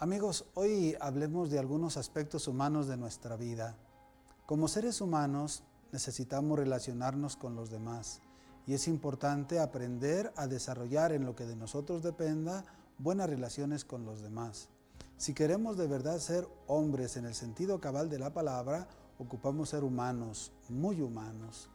Amigos, hoy hablemos de algunos aspectos humanos de nuestra vida. Como seres humanos necesitamos relacionarnos con los demás y es importante aprender a desarrollar en lo que de nosotros dependa buenas relaciones con los demás. Si queremos de verdad ser hombres en el sentido cabal de la palabra, ocupamos ser humanos, muy humanos.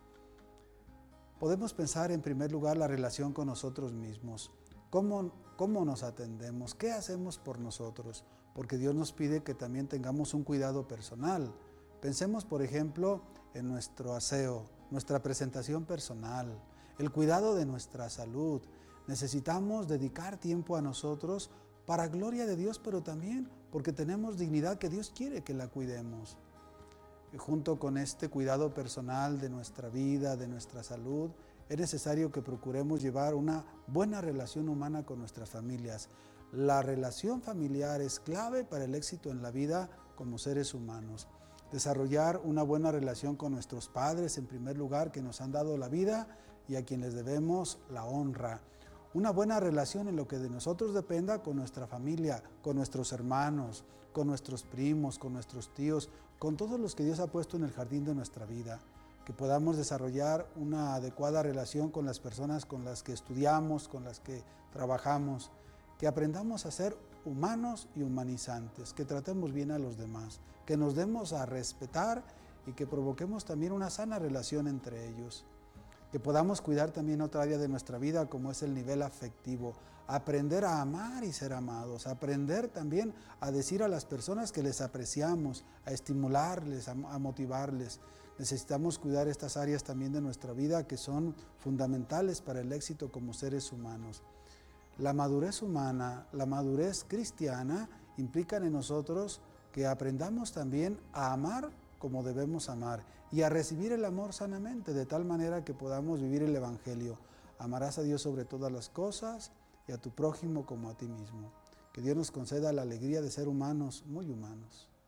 Podemos pensar en primer lugar la relación con nosotros mismos. ¿Cómo nos atendemos? ¿Qué hacemos por nosotros? Porque Dios nos pide que también tengamos un cuidado personal. Pensemos, por ejemplo, en nuestro aseo, nuestra presentación personal, el cuidado de nuestra salud. Necesitamos dedicar tiempo a nosotros para gloria de Dios, pero también porque tenemos dignidad que Dios quiere que la cuidemos. Junto con este cuidado personal de nuestra vida, de nuestra salud, es necesario que procuremos llevar una buena relación humana con nuestras familias. La relación familiar es clave para el éxito en la vida como seres humanos. Desarrollar una buena relación con nuestros padres, en primer lugar, que nos han dado la vida y a quienes debemos la honra. Una buena relación en lo que de nosotros dependa con nuestra familia, con nuestros hermanos, con nuestros primos, con nuestros tíos, con todos los que Dios ha puesto en el jardín de nuestra vida. Que podamos desarrollar una adecuada relación con las personas con las que estudiamos, con las que trabajamos. Que aprendamos a ser humanos y humanizantes, que tratemos bien a los demás, que nos demos a respetar y que provoquemos también una sana relación entre ellos. Que podamos cuidar también otra área de nuestra vida como es el nivel afectivo, aprender a amar y ser amados, aprender también a decir a las personas que les apreciamos, a estimularles, a motivarles. Necesitamos cuidar estas áreas también de nuestra vida que son fundamentales para el éxito como seres humanos. La madurez humana, la madurez cristiana implican en nosotros que aprendamos también a amar como debemos amar y a recibir el amor sanamente, de tal manera que podamos vivir el Evangelio. Amarás a Dios sobre todas las cosas y a tu prójimo como a ti mismo. Que Dios nos conceda la alegría de ser humanos, muy humanos.